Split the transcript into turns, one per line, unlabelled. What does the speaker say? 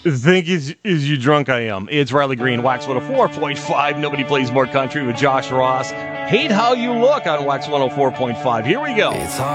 Think is you drunk I am. It's Riley Green, Wax 104.5. Nobody plays more country with Josh Ross. Hate how you look on Wax 104.5. Here we go.
It's hard.